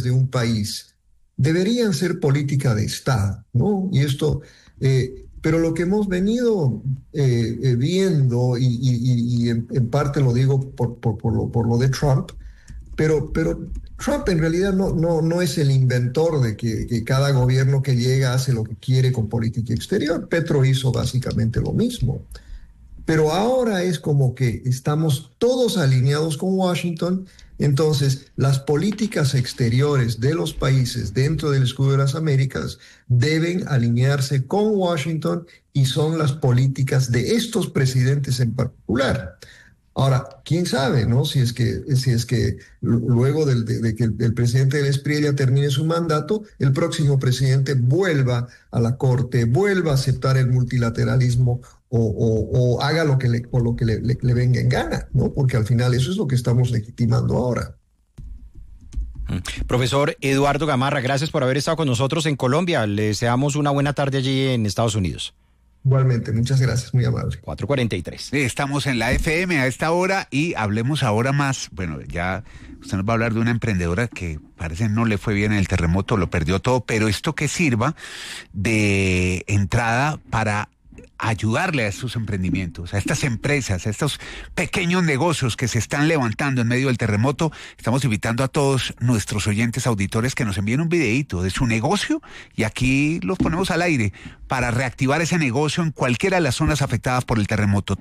de un país deberían ser política de Estado, ¿no? Y esto, pero lo que hemos venido viendo, y en parte lo digo por lo de Trump, pero Trump en realidad no es el inventor de que cada gobierno que llega hace lo que quiere con política exterior. Petro hizo básicamente lo mismo. Pero ahora es como que estamos todos alineados con Washington, entonces las políticas exteriores de los países dentro del escudo de las Américas deben alinearse con Washington y son las políticas de estos presidentes en particular. Ahora, quién sabe, ¿no? Si es que luego de que el presidente del Espriella termine su mandato, el próximo presidente vuelva a la corte, vuelva a aceptar el multilateralismo o haga lo que le venga en gana, ¿no? Porque al final eso es lo que estamos legitimando ahora. Profesor Eduardo Gamarra, gracias por haber estado con nosotros en Colombia. Le deseamos una buena tarde allí en Estados Unidos. Igualmente, muchas gracias, muy amable. 4:43. Estamos en la FM a esta hora y hablemos ahora más. Bueno, ya usted nos va a hablar de una emprendedora que parece no le fue bien en el terremoto, lo perdió todo, pero esto que sirva de entrada para ayudarle a estos emprendimientos, a estas empresas, a estos pequeños negocios que se están levantando en medio del terremoto. Estamos invitando a todos nuestros oyentes auditores que nos envíen un videíto de su negocio y aquí los ponemos al aire para reactivar ese negocio en cualquiera de las zonas afectadas por el terremoto.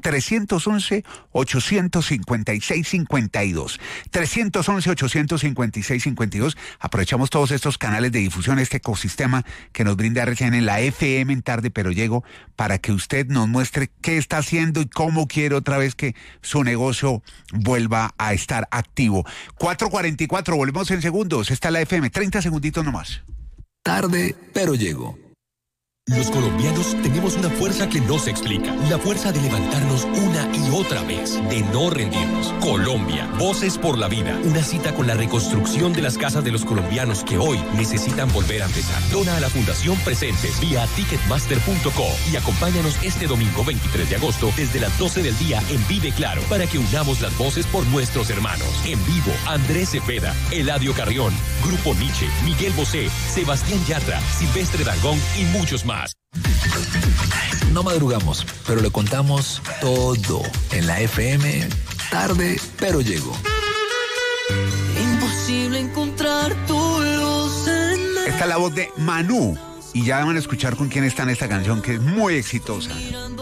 311-856-52. 311-856-52. Aprovechamos todos estos canales de difusión, este ecosistema que nos brinda RCN en la FM en Tarde Pero Llego, para que usted nos muestre qué está haciendo y cómo quiere otra vez que su negocio vuelva a estar activo. 4:44, volvemos en segundos. Esta es la FM, 30 segunditos nomás. Tarde Pero Llego. Los colombianos tenemos una fuerza que no se explica. La fuerza de levantarnos una y otra vez, de no rendirnos. Colombia, Voces por la Vida. Una cita con la reconstrucción de las casas de los colombianos que hoy necesitan volver a empezar. Dona a la Fundación Presentes vía ticketmaster.co y acompáñanos este domingo 23 de agosto desde las 12 del día en Vive Claro para que unamos las voces por nuestros hermanos. En vivo, Andrés Cepeda, Eladio Carrión, Grupo Nietzsche, Miguel Bosé, Sebastián Yatra, Silvestre Dangond y muchos más. No madrugamos, pero le contamos todo en la FM. Tarde Pero Llego. Imposible encontrar tu luz en Esta es la voz de Manú y ya van a escuchar con quién está en esta canción que es muy exitosa.